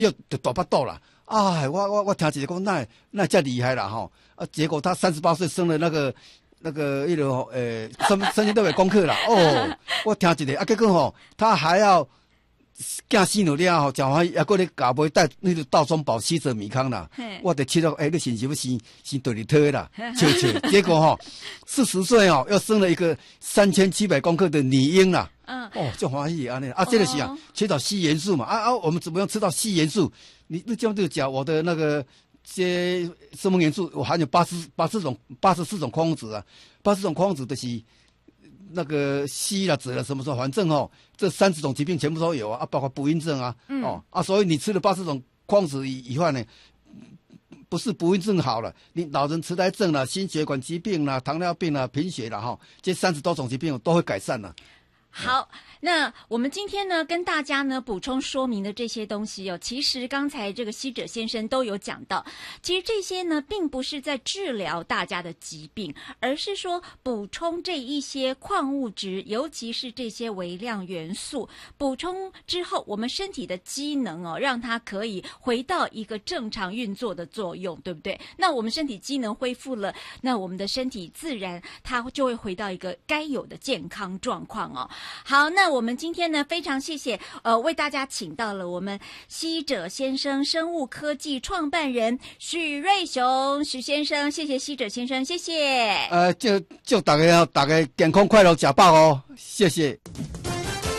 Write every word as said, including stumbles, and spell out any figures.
又就大巴肚啦。哎，我我我听一个讲，那那这厉害啦吼！啊，结果他三十八岁生了那个那个一个呃身身心都有功课啦。哦，我听一个啊，结果吼，他还要惊死了了吼，讲话还过咧搞杯带那个稻中宝吸着米糠啦。我得七到哎，你信是不是是对你推啦？切切，结果吼四十岁哦，又生了一个三千七百公克的女婴啦。嗯，哦，就欢喜啊那啊，这个是啊，缺少硒元素嘛啊啊，我们怎么样吃到硒元素？你你这样就讲我的那个些生物元素，我含有八十八十种八十四种矿物质啊，八十种矿物质的是那个硒啦、酯啦什么时候？反正哦，这三十种疾病全部都有啊，啊，包括不孕症啊，嗯、哦啊，所以你吃了八十种矿物质以以后呢，不是不孕症好了，你老人痴呆症啦、心血管疾病啦、糖尿病啦、贫血啦哈，这三十多种疾病都会改善了。 好，那我们今天呢，跟大家呢补充说明的这些东西哦，其实刚才这个希者先生都有讲到，其实这些呢，并不是在治疗大家的疾病，而是说补充这一些矿物质，尤其是这些微量元素，补充之后，我们身体的机能哦，让它可以回到一个正常运作的作用，对不对？那我们身体机能恢复了，那我们的身体自然它就会回到一个该有的健康状况哦。好，那我们今天呢，非常谢谢呃，为大家请到了我们希者先生生物科技创办人许瑞雄许先生，谢谢希者先生，谢谢。 呃，就就大家大家健康快乐吃饱哦，谢谢。